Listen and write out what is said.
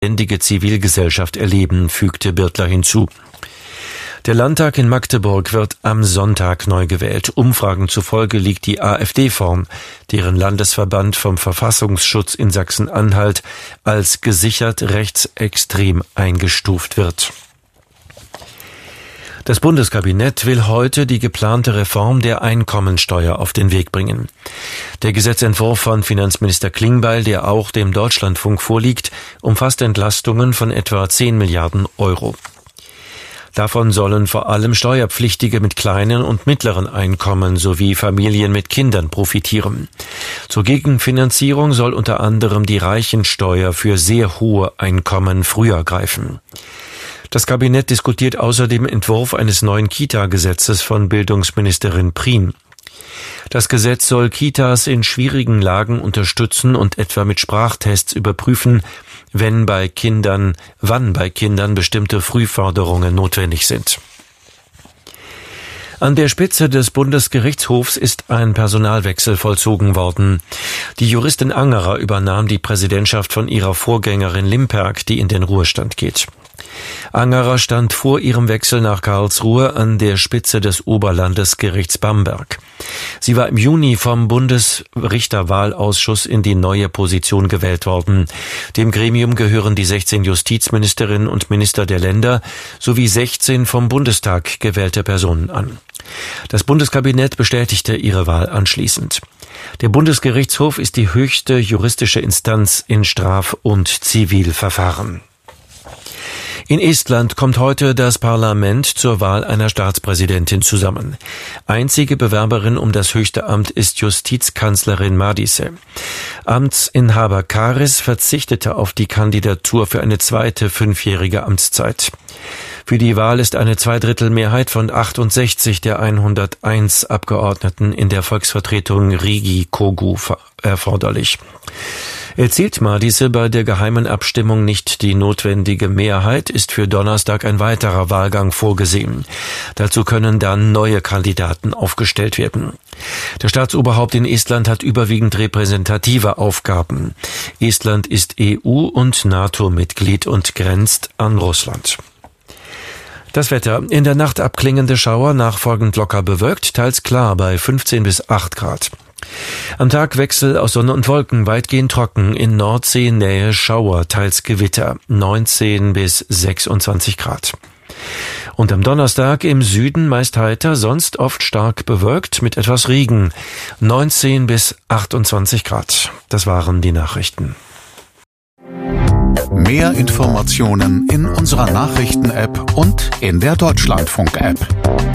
lebendige Zivilgesellschaft erleben, fügte Birtler hinzu. Der Landtag in Magdeburg wird am Sonntag neu gewählt. Umfragen zufolge liegt die AfD vorn, deren Landesverband vom Verfassungsschutz in Sachsen-Anhalt als gesichert rechtsextrem eingestuft wird. Das Bundeskabinett will heute die geplante Reform der Einkommensteuer auf den Weg bringen. Der Gesetzentwurf von Finanzminister Klingbeil, der auch dem Deutschlandfunk vorliegt, umfasst Entlastungen von etwa 10 Milliarden Euro. Davon sollen vor allem Steuerpflichtige mit kleinen und mittleren Einkommen sowie Familien mit Kindern profitieren. Zur Gegenfinanzierung soll unter anderem die Reichensteuer für sehr hohe Einkommen früher greifen. Das Kabinett diskutiert außerdem Entwurf eines neuen Kita-Gesetzes von Bildungsministerin Prien. Das Gesetz soll Kitas in schwierigen Lagen unterstützen und etwa mit Sprachtests überprüfen, wann bei Kindern bestimmte Frühförderungen notwendig sind. An der Spitze des Bundesgerichtshofs ist ein Personalwechsel vollzogen worden. Die Juristin Angerer übernahm die Präsidentschaft von ihrer Vorgängerin Limperk, die in den Ruhestand geht. Angerer stand vor ihrem Wechsel nach Karlsruhe an der Spitze des Oberlandesgerichts Bamberg. Sie war im Juni vom Bundesrichterwahlausschuss in die neue Position gewählt worden. Dem Gremium gehören die 16 Justizministerinnen und Minister der Länder sowie 16 vom Bundestag gewählte Personen an. Das Bundeskabinett bestätigte ihre Wahl anschließend. Der Bundesgerichtshof ist die höchste juristische Instanz in Straf- und Zivilverfahren. In Estland kommt heute das Parlament zur Wahl einer Staatspräsidentin zusammen. Einzige Bewerberin um das höchste Amt ist Justizkanzlerin Madise. Amtsinhaber Karis verzichtete auf die Kandidatur für eine zweite 5-jährige Amtszeit. Für die Wahl ist eine Zweidrittelmehrheit von 68 der 101 Abgeordneten in der Volksvertretung Rigi Kogu erforderlich. Erzielt Madise bei der geheimen Abstimmung nicht die notwendige Mehrheit, ist für Donnerstag ein weiterer Wahlgang vorgesehen. Dazu können dann neue Kandidaten aufgestellt werden. Das Staatsoberhaupt in Estland hat überwiegend repräsentative Aufgaben. Estland ist EU- und NATO-Mitglied und grenzt an Russland. Das Wetter. In der Nacht abklingende Schauer, nachfolgend locker bewölkt, teils klar bei 15 bis 8 Grad. Am Tag Wechsel aus Sonne und Wolken, weitgehend trocken, in Nordseenähe Schauer, teils Gewitter, 19 bis 26 Grad. Und am Donnerstag im Süden meist heiter, sonst oft stark bewölkt mit etwas Regen, 19 bis 28 Grad. Das waren die Nachrichten. Mehr Informationen in unserer Nachrichten-App und in der Deutschlandfunk-App.